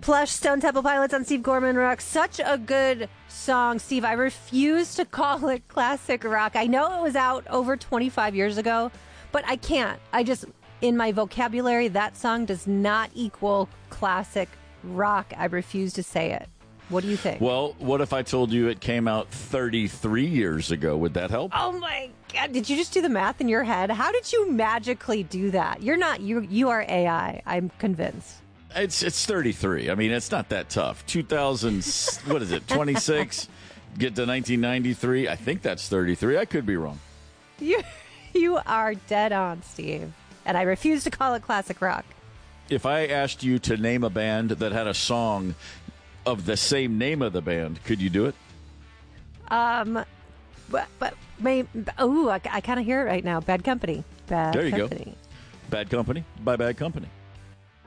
Plush, Stone Temple Pilots on Steve Gorman Rock. Such a good song, Steve. I refuse to call it classic rock. I know it was out over 25 years ago, but I can't. In my vocabulary, that song does not equal classic rock. I refuse to say it. What do you think? Well, what if I told you it came out 33 years ago? Would that help? Oh my God. Did you just do the math in your head? How did you magically do that? You're not, you are AI. I'm convinced. It's 33. I mean, it's not that tough. 2000, what is it, 26? Get to 1993. I think that's 33. I could be wrong. You are dead on, Steve. And I refuse to call it classic rock. If I asked you to name a band that had a song of the same name of the band, could you do it? But I kind of hear it right now. Bad Company. Bad There you Company. go. Bad Company by Bad Company.